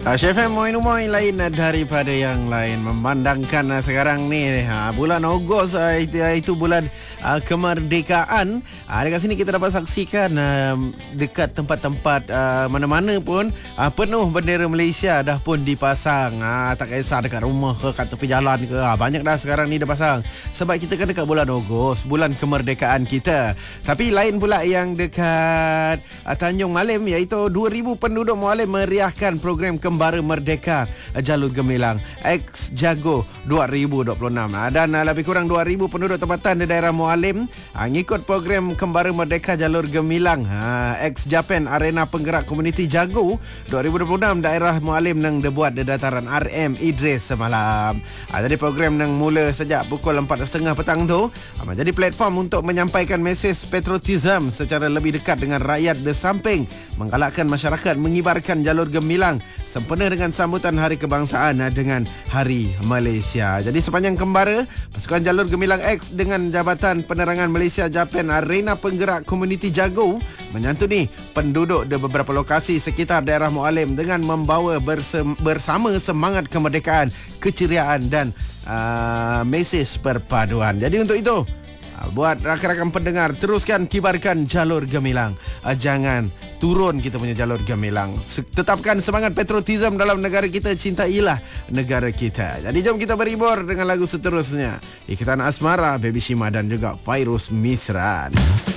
Chef Moin lain daripada yang lain. Memandangkan sekarang ni bulan Ogos, itu bulan kemerdekaan. Dekat sini kita dapat saksikan dekat tempat-tempat mana-mana pun penuh bendera Malaysia dah pun dipasang. Tak kisah dekat rumah ke, kat tepi jalan ke, banyak dah sekarang ni dah pasang. Sebab kita kan dekat bulan Ogos, bulan kemerdekaan kita. Tapi lain pula yang dekat Tanjung Malim, iaitu 2,000 penduduk Mualim meriahkan program Kembara Merdeka Jalur Gemilang X Jago 2026. Dan lebih kurang 2,000 penduduk tempatan di daerah Mualim ngikut program Kembara Merdeka Jalur Gemilang X Japan Arena Penggerak Komuniti Jago 2026. Daerah Mualim nang dibuat di dataran RM Idris semalam. Jadi program nang mula sejak pukul 4.30 petang tu menjadi platform untuk menyampaikan mesej patriotism secara lebih dekat dengan rakyat di samping menggalakkan masyarakat mengibarkan jalur gemilang sempena dengan sambutan Hari Kebangsaan dengan Hari Malaysia. Jadi sepanjang Kembara, pasukan Jalur Gemilang X dengan Jabatan Penerangan Malaysia Japan Arena Penggerak Komuniti Jago menyantuni penduduk di beberapa lokasi sekitar daerah Mualim dengan membawa bersama semangat kemerdekaan, keceriaan dan mesej perpaduan. Jadi untuk itu, buat rakan-rakan pendengar, teruskan kibarkan jalur gemilang. Jangan turun kita punya jalur gemilang. Tetapkan semangat patriotism dalam negara kita. Cintailah negara kita. Jadi jom kita berhibur dengan lagu seterusnya. Ikatan Asmara, Baby Shima dan juga Fairuz Misran.